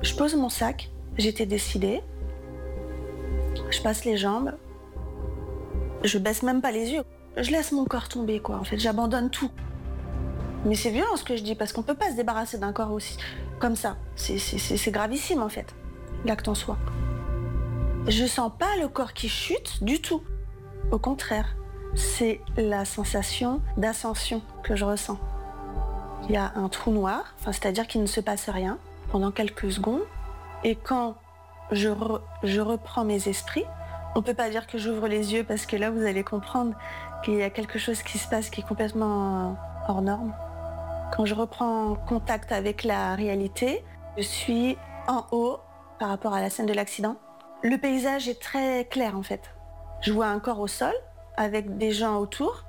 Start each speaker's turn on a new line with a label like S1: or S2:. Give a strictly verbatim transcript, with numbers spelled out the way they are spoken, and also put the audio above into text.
S1: Je pose mon sac, j'étais décidée. Je passe les jambes. Je baisse même pas les yeux. Je laisse mon corps tomber, quoi. En fait, j'abandonne tout. Mais c'est violent ce que je dis, parce qu'on peut pas se débarrasser d'un corps aussi comme ça. C'est, c'est, c'est, c'est gravissime, en fait, l'acte en soi. Je sens pas le corps qui chute du tout. Au contraire, c'est la sensation d'ascension que je ressens. Il y a un trou noir, enfin, c'est-à-dire qu'il ne se passe rien pendant quelques secondes. Et quand je, re, je reprends mes esprits, on ne peut pas dire que j'ouvre les yeux parce que là, vous allez comprendre qu'il y a quelque chose qui se passe qui est complètement hors norme. Quand je reprends contact avec la réalité, je suis en haut par rapport à la scène de l'accident. Le paysage est très clair en fait. Je vois un corps au sol avec des gens autour.